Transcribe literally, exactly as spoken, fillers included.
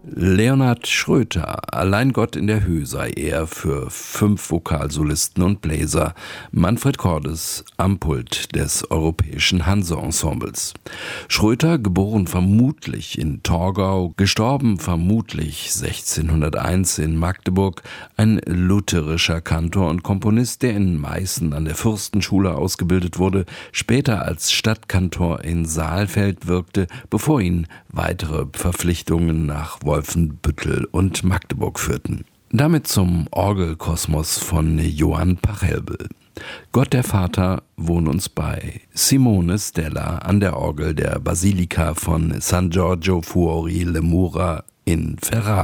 Leonhard Schröter, Allein Gott in der Höhe sei er, für fünf Vokalsolisten und Bläser. Manfred Cordes am Pult des Europäischen Hanse-Ensembles. Schröter, geboren vermutlich in Torgau, gestorben vermutlich sechzehnhunderteins in Magdeburg, ein lutherischer Kantor und Komponist, der in Meißen an der Fürstenschule ausgebildet wurde, später als Stadtkantor in Saalfeld wirkte, bevor ihn weitere Verpflichtungen nach Wolfenbüttel und Magdeburg führten. Damit zum Orgelkosmos von Johann Pachelbel. Gott der Vater, wohn uns bei. Simone Stella an der Orgel der Basilika von San Giorgio Fuori le Mura in Ferrara.